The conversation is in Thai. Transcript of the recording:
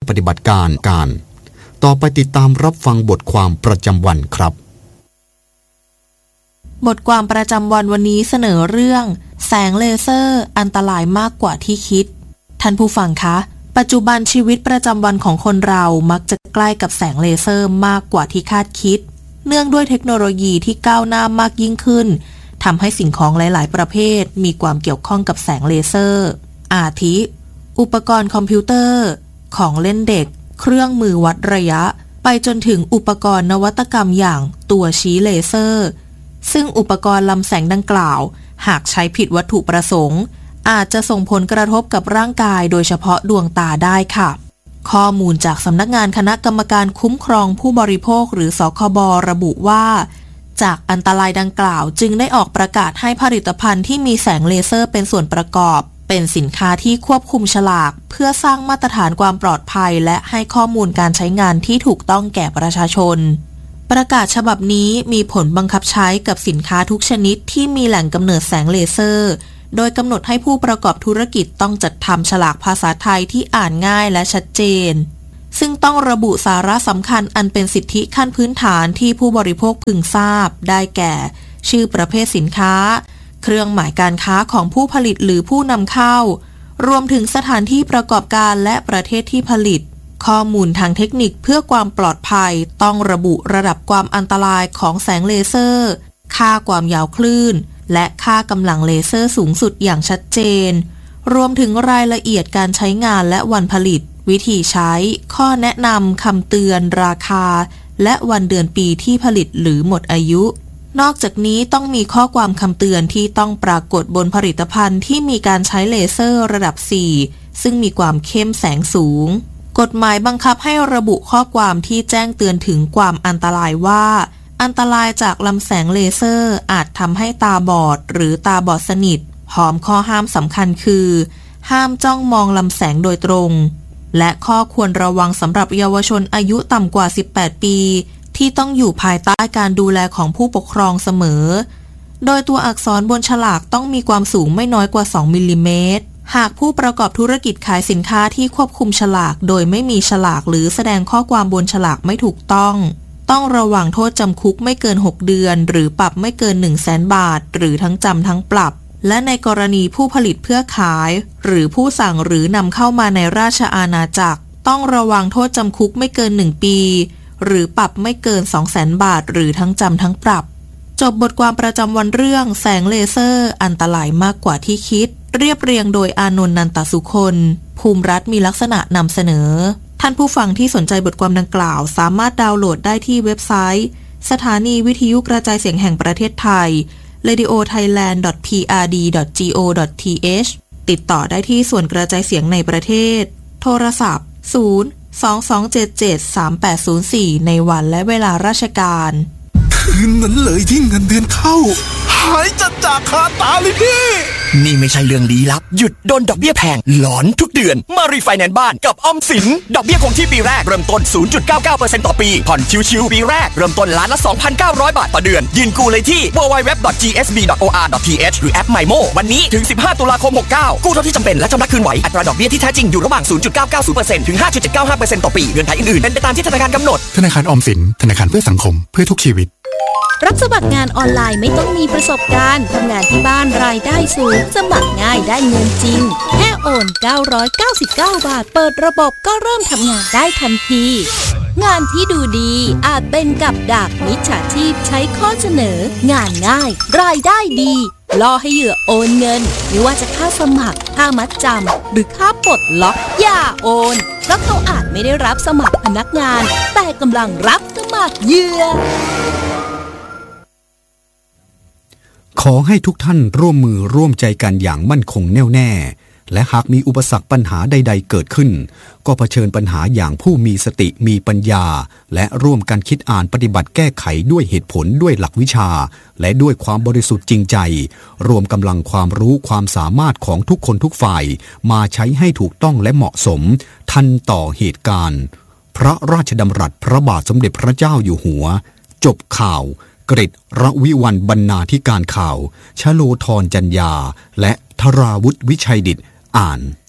ปฏิบัติการต่อไปติดตามรับฟังบทความประจำวันครับบทความประจำวันนี้เสนอเรื่องแสงเลเซอร์อันตรายมากกว่าที่คิดท่านผู้ฟังคะปัจจุบันชีวิตประจำวันของคนเรามักจะใกล้กับแสงเลเซอร์มากกว่าที่คาดคิดเนื่องด้วยเทคโนโลยีที่ก้าวหน้ามากยิ่งขึ้นทำให้สิ่งของหลายๆประเภทมีความเกี่ยวข้องกับแสงเลเซอร์อาทิอุปกรณ์คอมพิวเตอร์ของเล่นเด็กเครื่องมือวัดระยะไปจนถึงอุปกรณ์นวัตกรรมอย่างตัวชี้เลเซอร์ซึ่งอุปกรณ์ลำแสงดังกล่าวหากใช้ผิดวัตถุประสงค์อาจจะส่งผลกระทบกับร่างกายโดยเฉพาะดวงตาได้ค่ะข้อมูลจากสำนักงานคณะกรรมการคุ้มครองผู้บริโภคหรือสคบ.ระบุว่าจากอันตรายดังกล่าวจึงได้ออกประกาศให้ผลิตภัณฑ์ที่มีแสงเลเซอร์เป็นส่วนประกอบเป็นสินค้าที่ควบคุมฉลากเพื่อสร้างมาตรฐานความปลอดภัยและให้ข้อมูลการใช้งานที่ถูกต้องแก่ประชาชนประกาศฉบับนี้มีผลบังคับใช้กับสินค้าทุกชนิดที่มีแหล่งกำเนิดแสงเลเซอร์โดยกำหนดให้ผู้ประกอบธุรกิจต้องจัดทำฉลากภาษาไทยที่อ่านง่ายและชัดเจนซึ่งต้องระบุสาระสำคัญอันเป็นสิทธิขั้นพื้นฐานที่ผู้บริโภคพึงทราบได้แก่ชื่อประเภทสินค้าเครื่องหมายการค้าของผู้ผลิตหรือผู้นำเข้ารวมถึงสถานที่ประกอบการและประเทศที่ผลิตข้อมูลทางเทคนิคเพื่อความปลอดภัยต้องระบุระดับความอันตรายของแสงเลเซอร์ค่าความยาวคลื่นและค่ากำลังเลเซอร์สูงสุดอย่างชัดเจนรวมถึงรายละเอียดการใช้งานและวันผลิตวิธีใช้ข้อแนะนำคำเตือนราคาและวันเดือนปีที่ผลิตหรือหมดอายุนอกจากนี้ต้องมีข้อความคำเตือนที่ต้องปรากฏบนผลิตภัณฑ์ที่มีการใช้เลเซอร์ระดับ 4 ซึ่งมีความเข้มแสงสูงกฎหมายบังคับให้ระบุข้อความที่แจ้งเตือนถึงความอันตรายว่าอันตรายจากลำแสงเลเซอร์อาจทำให้ตาบอดหรือตาบอดสนิทพร้อมข้อห้ามสำคัญคือห้ามจ้องมองลำแสงโดยตรงและข้อควรระวังสำหรับเยาวชนอายุต่ำกว่า18ปีที่ต้องอยู่ภายใต้การดูแลของผู้ปกครองเสมอโดยตัวอักษรบนฉลากต้องมีความสูงไม่น้อยกว่า2มิลลิเมตรหากผู้ประกอบธุรกิจขายสินค้าที่ควบคุมฉลากโดยไม่มีฉลากหรือแสดงข้อความบนฉลากไม่ถูกต้องระวังโทษจำคุกไม่เกิน6เดือนหรือปรับไม่เกิน 100,000 บาทหรือทั้งจำทั้งปรับและในกรณีผู้ผลิตเพื่อขายหรือผู้สั่งหรือนำเข้ามาในราชอาณาจักรต้องระวังโทษจำคุกไม่เกิน1ปีหรือปรับไม่เกิน 200,000 บาทหรือทั้งจำทั้งปรับจบบทความประจำวันเรื่องแสงเลเซอร์อันตรายมากกว่าที่คิดเรียบเรียงโดยอานนท์ นันตสุคนภูมิรัฐมีลักษณะนำเสนอท่านผู้ฟังที่สนใจบทความดังกล่าวสามารถดาวน์โหลดได้ที่เว็บไซต์สถานีวิทยุกระจายเสียงแห่งประเทศไทย radiothailand.prd.go.th ติดต่อได้ที่ส่วนกระจายเสียงในประเทศโทรศัพท์022773804ในวันและเวลาราชการคืนนั้นเลยที่เงินเดือนเข้าหายจากคาตาเลยพี่นี่ไม่ใช่เรื่องลี้ลับหยุดโดนดอกเบี้ยแพงหลอนทุกเดือนมารีไฟแนนซ์บ้านกับออมสินดอกเบี้ยคงที่ปีแรกเริ่มต้น 0.99% ต่อปีผ่อนชิวๆปีแรกเริ่มต้นล้านละ 2,900 บาทต่อเดือนยืนกู้เลยที่ www.gsb.or.th หรือแอป MyMo วันนี้ถึง15ตุลาคม69กู้เท่าที่จำเป็นและชำระคืนไหวอัตราดอกเบี้ยที่แท้จริงอยู่ระหว่าง 0.990% ถึง 5.795% ต่อปีเงื่อนไขอื่นๆเป็นไปตามที่ธนาคารกำหนดธนาคารออมสินธนาคารเพื่อสังคมเพื่อทุกชีวิตรับสมัครงานออนไลน์ไม่ต้องมีประสบการณ์ทำงานที่บ้านรายได้สูงสมัครง่ายได้เงินจริงแค่โอน999 บาทเปิดระบบก็เริ่มทำงานได้ทันทีงานที่ดูดีอาจเป็นกับดักมิจฉาชีพใช้ข้อเสนองานง่ายรายได้ดีล่อให้เหยื่อโอนเงินไม่ว่าจะค่าสมัครค่ามัดจำหรือค่าปลดล็อกอย่าโอนเพราะเขาอาจไม่ได้รับสมัครพนักงานแต่กำลังรับสมัครเหยื่อขอให้ทุกท่านร่วมมือร่วมใจกันอย่างมั่นคงแน่วแน่และหากมีอุปสรรคปัญหาใดๆเกิดขึ้นก็เผชิญปัญหาอย่างผู้มีสติมีปัญญาและร่วมกันคิดอ่านปฏิบัติแก้ไขด้วยเหตุผลด้วยหลักวิชาและด้วยความบริสุทธิ์จริงใจรวมกำลังความรู้ความสามารถของทุกคนทุกฝ่ายมาใช้ให้ถูกต้องและเหมาะสมทันต่อเหตุการณ์พระราชดำรัสพระบาทสมเด็จพระเจ้าอยู่หัวจบข่าวกฤษระวิวรรณบรรณาธิการข่าวชโลธรจัญญาและธราวุฒิวิชัยดิษฐ์อ่าน